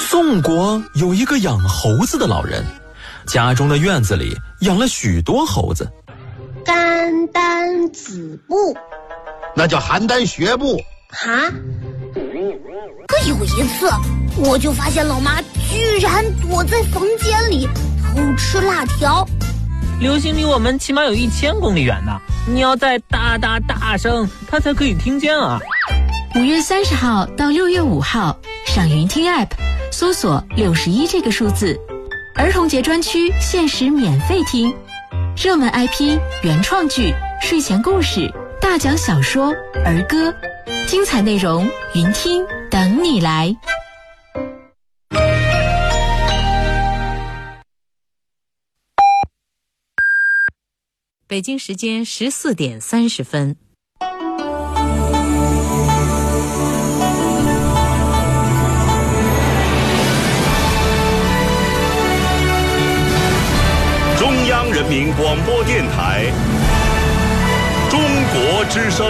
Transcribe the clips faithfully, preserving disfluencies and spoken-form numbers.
宋国有一个养猴子的老人，家中的院子里养了许多猴子。 肝胆子部， 那叫邯郸学步。 哈？可有一次，我就发现老妈居然躲在房间里偷吃辣条。 流星离我们起码有一千公里远呢，你要再大大大声，它才可以听见啊。 五月三十号到六月五号，上云听 App 搜索六十一这个数字，儿童节专区限时免费听，热门 I P、原创剧、睡前故事、大讲小说、儿歌，精彩内容云听等你来。 北京时间十四点三十分。 中央人民广播电台中国之声。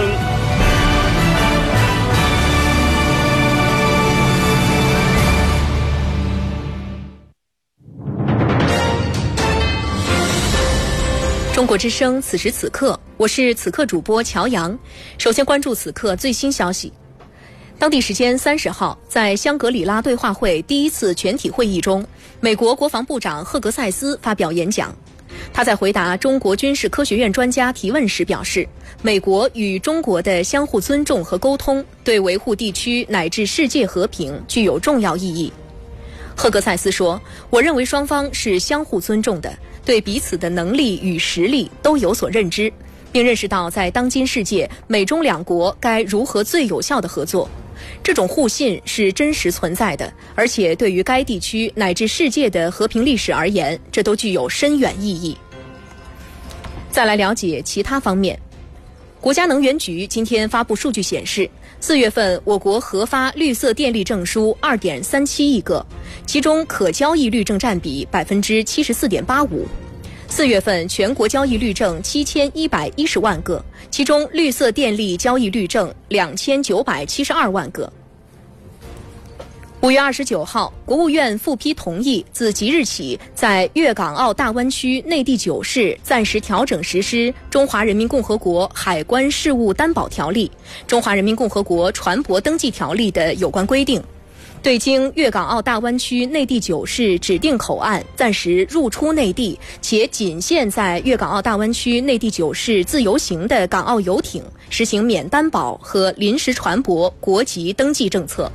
中国之声，此时此刻，我是此刻主播乔阳。首先关注此刻最新消息。当地时间三十号，在香格里拉对话会第一次全体会议中，美国国防部长赫格塞斯发表演讲。他在回答中国军事科学院专家提问时表示，美国与中国的相互尊重和沟通对维护地区乃至世界和平具有重要意义。赫格塞斯说，我认为双方是相互尊重的，对彼此的能力与实力都有所认知，并认识到在当今世界，美中两国该如何最有效地合作。这种互信是真实存在的，而且对于该地区乃至世界的和平历史而言，这都具有深远意义。再来了解其他方面。国家能源局今天发布数据显示，四月份我国核发绿色电力证书 二点三七亿个，其中可交易绿证占比 百分之七十四点八五。四月份全国交易绿证七千一百一十万个，其中绿色电力交易绿证两千九百七十二万个。五月二十九号，国务院复批同意，自即日起，在粤港澳大湾区内地九市暂时调整实施《中华人民共和国海关事务担保条例》《中华人民共和国船舶登记条例》的有关规定，对经粤港澳大湾区内地九市指定口岸暂时入出内地且仅限在粤港澳大湾区内地九市自由行的港澳游艇，实行免担保和临时船舶国籍登记政策。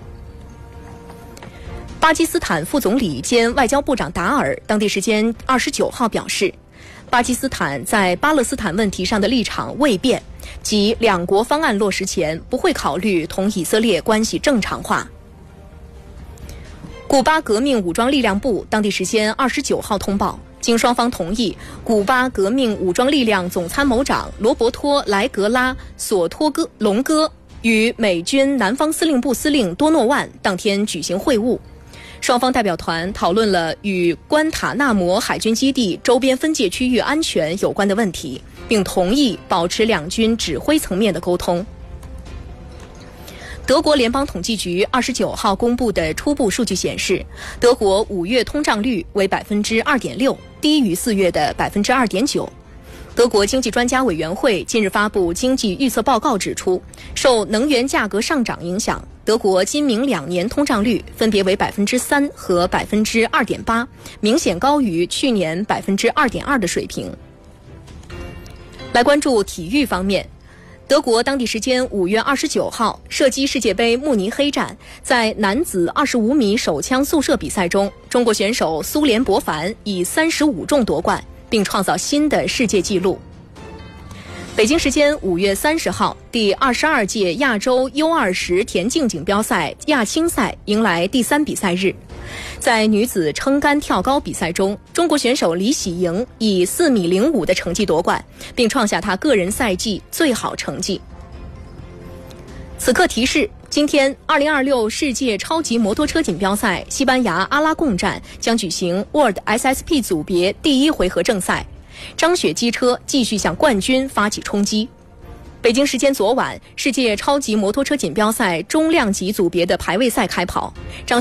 巴基斯坦副总理兼外交部长达尔当地时间二十九号表示，巴基斯坦在巴勒斯坦问题上的立场未变，即两国方案落实前不会考虑同以色列关系正常化。古巴革命武装力量部当地时间二十九号通报，经双方同意，古巴革命武装力量总参谋长罗伯托·莱格拉·索托戈隆戈与美军南方司令部司令多诺万当天举行会晤。双方代表团讨论了与关塔纳摩海军基地周边分界区域安全有关的问题，并同意保持两军指挥层面的沟通。德国联邦统计局二十九号公布的初步数据显示，德国五月通胀率为 百分之二点六， 低于四月的 百分之二点九。德国经济专家委员会近日发布经济预测报告指出，受能源价格上涨影响，德国今明两年通胀率分别为 百分之三 和 百分之二点八， 明显高于去年 百分之二点二 的水平。来关注体育方面，德国当地时间五月二十九号，射击世界杯慕尼黑站在男子二十五米手枪速射比赛中，中国选手苏联博凡以三十五中夺冠，并创造新的世界纪录。北京时间五月三十号，第二十二届亚洲 U 二十田径锦标赛亚青赛迎来第三比赛日。在女子撑杆跳高比赛中，中国选手李喜莹以四米零五的成绩夺冠，并创下她个人赛季最好成绩。此刻提示，今天二零二六世界超级摩托车锦标赛西班牙阿拉贡站将举行 World S S P 组别第一回合正赛，张雪机车继续向冠军发起冲击。北京时间昨晚，世界超级摩托车锦标赛中量级组别的排位赛开跑，张